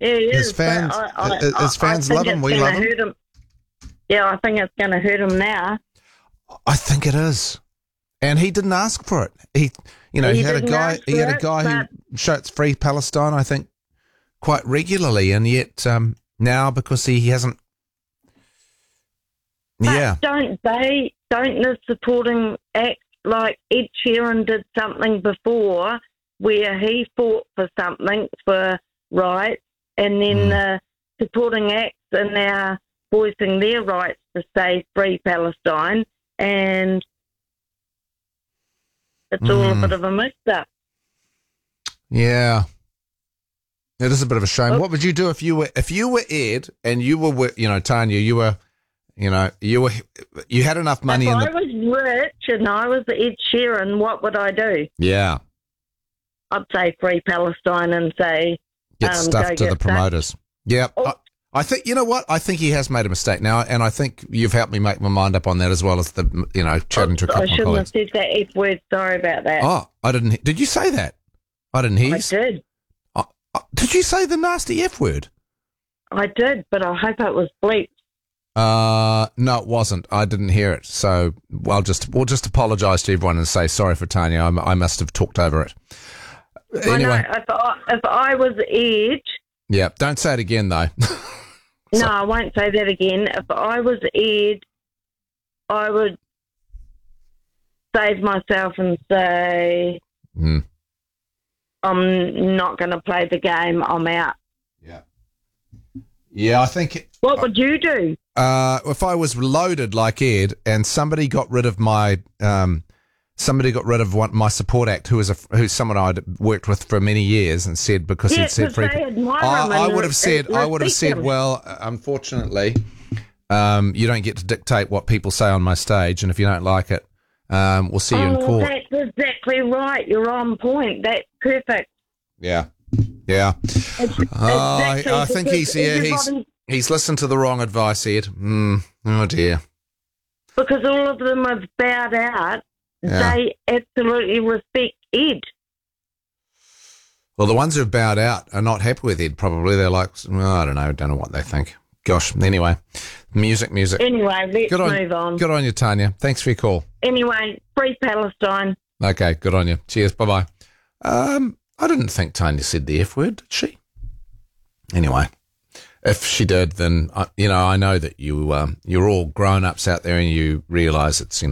Yeah, he His is, fans, but his fans I love think him. it's We love gonna him. hurt him. Yeah, I think it's going to hurt him now. I think it is, and he didn't ask for it. He had a didn't guy. ask He had a for it, guy who shouts "Free Palestine," I think, quite regularly, and yet now because he hasn't. But don't the supporting acts like Ed Sheeran did something before where he fought for something for rights, and then the supporting acts are now voicing their rights to say Free Palestine, and it's all a bit of a mix-up. Yeah, it is a bit of a shame. What would you do if you were Ed and you were, Tanya, you had enough money? If I was rich and I was Ed Sheeran, what would I do? Yeah, I'd say Free Palestine and say get stuff go to get the promoters. Yeah, I think you know what? I think he has made a mistake now, and I think you've helped me make my mind up on that as well as the chatting to a couple I of shouldn't have colleagues. said that F word. Sorry about that. Oh, I didn't. Did you say that? I didn't hear. I did. Did you say the nasty F word? I did, but I hope it was bleeped. No, it wasn't. I didn't hear it. So we'll just apologise to everyone and say sorry for Tanya. I must have talked over it. Anyway, I know, if I was Ed. Yeah, don't say it again though. No, I won't say that again. If I was Ed, I would save myself and say, I'm not going to play the game. I'm out. Yeah, I think. What would you do? If I was loaded like Ed and somebody got rid of my my support act, who's someone I'd worked with for many years, and said because he'd said free. I would have said, well, unfortunately, you don't get to dictate what people say on my stage, and if you don't like it, we'll see you in court. That's exactly right. You're on point. That's perfect. Yeah. I think he's listened to the wrong advice, Ed. Oh dear. Because all of them have bowed out. Yeah. They absolutely respect Ed. Well, the ones who've bowed out are not happy with Ed, probably. They're like, I don't know what they think. Gosh, anyway. Music. Anyway, let's move on. Good on you, Tanya. Thanks for your call. Anyway, Free Palestine. Okay, good on you. Cheers, bye-bye. I didn't think Tanya said the F word, did she? Anyway, if she did, then, I know that you're all grown-ups out there and you realise it's,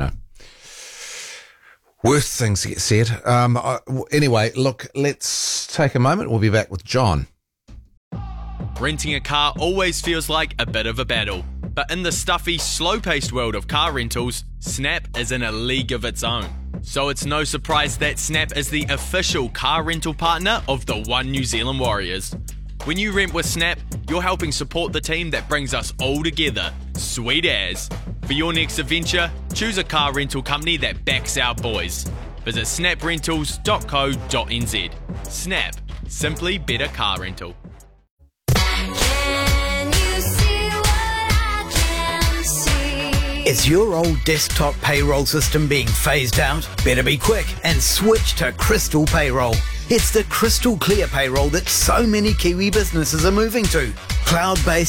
worst things to get said. Anyway, look, let's take a moment. We'll be back with John. Renting a car always feels like a bit of a battle. But in the stuffy, slow-paced world of car rentals, Snap is in a league of its own. So it's no surprise that Snap is the official car rental partner of the One New Zealand Warriors. When you rent with Snap, you're helping support the team that brings us all together. Sweet as. For your next adventure, choose a car rental company that backs our boys. Visit snaprentals.co.nz. Snap. Simply better car rental. Is your old desktop payroll system being phased out? Better be quick and switch to Crystal Payroll. It's the crystal clear payroll that so many Kiwi businesses are moving to. Cloud-based